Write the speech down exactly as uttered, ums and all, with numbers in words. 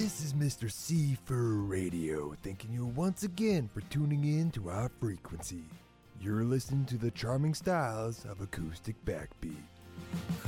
This is Mister C Fur Radio, thanking you once again for tuning in to our frequency. You're listening to the charming styles of acoustic backbeat.